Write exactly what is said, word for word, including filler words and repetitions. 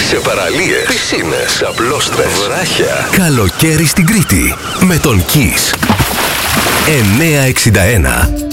σε παραλίες, πισίνες, απλώστρες, βράχια. Καλοκαίρι στην Κρήτη με τον Kiss. εννιακόσια εξήντα ένα.